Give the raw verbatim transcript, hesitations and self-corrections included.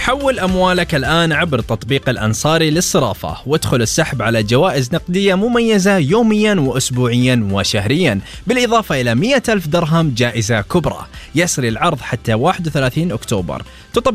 حول أموالك الآن عبر تطبيق الأنصاري للصرافة، وادخل السحب على جوائز نقدية مميزة يوميا وأسبوعيا وشهريا، بالإضافة إلى مئة ألف درهم جائزة كبرى. يسري العرض حتى واحد وثلاثين أكتوبر.